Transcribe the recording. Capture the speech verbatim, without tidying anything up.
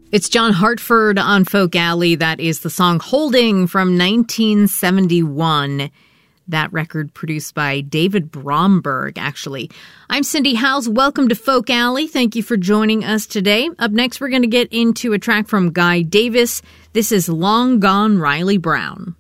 It's John Hartford on Folk Alley. That is the song Holding from nineteen seventy-one. That record produced by David Bromberg, actually. I'm Cindy Howes. Welcome to Folk Alley. Thank you for joining us today. Up next, we're going to get into a track from Guy Davis. This is Long Gone Riley Brown.